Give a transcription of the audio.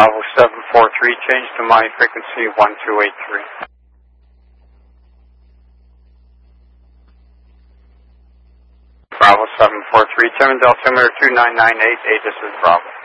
Bravo 743, change to my frequency 1283. Bravo 743, altimeter 2998, Aegis is Bravo.